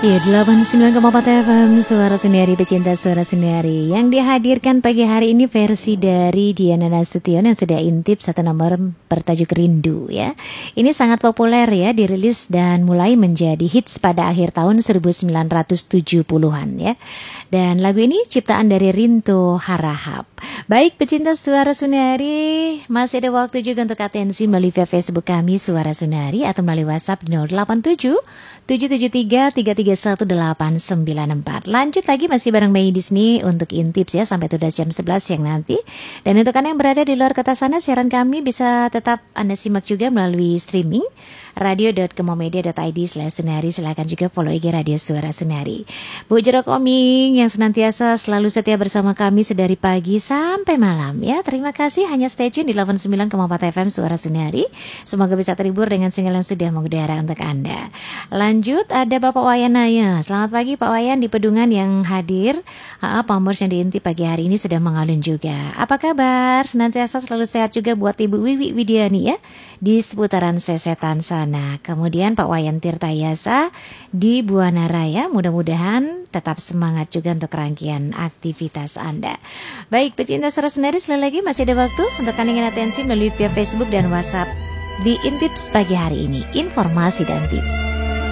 Ya, 89,4 FM Suara Sendiri, pecinta Suara Sendiri. Yang dihadirkan pagi hari ini versi dari Diana Nasution yang sudah intip satu nomor bertajuk Rindu ya. Ini sangat populer ya, dirilis dan mulai menjadi hits pada akhir tahun 1970-an ya. Dan lagu ini ciptaan dari Rinto Harahap. Baik pecinta Suara Sendiri, masih ada waktu juga untuk atensi melalui Facebook kami Suara Sendiri atau melalui WhatsApp di 087 773 331 894. Lanjut lagi masih bareng Mei di sini untuk intips ya sampai tuntas jam 11 siang nanti. Dan untuk Anda yang berada di luar kota sana, siaran kami bisa tetap Anda simak juga melalui streaming radio.kemomedia.id/sunari. Silakan juga follow IG Radio Suara Sunari. Bu Jero Koming yang senantiasa selalu setia bersama kami sedari pagi sampai malam ya. Terima kasih, hanya stay tune di 89,4 FM Suara Sunari. Semoga bisa terhibur dengan single yang sudah mengudara untuk Anda. Lanjut ada Bapak Wayan Naya. Selamat pagi Pak Wayan di Pedungan yang hadir. Pamors yang diintip pagi hari ini sudah mengalun juga. Apa kabar? Senantiasa selalu sehat juga buat Ibu Wiwi Widiani ya di seputaran Sesetan sana. Kemudian Pak Wayan Tirtayasa di Buana Raya. Mudah-mudahan tetap semangat juga untuk rangkaian aktivitas Anda. Baik pecinta Suara Sendiri, sekali lagi masih ada waktu untuk Anda ingin atensi melalui via Facebook dan WhatsApp di Intips pagi hari ini. Informasi dan tips.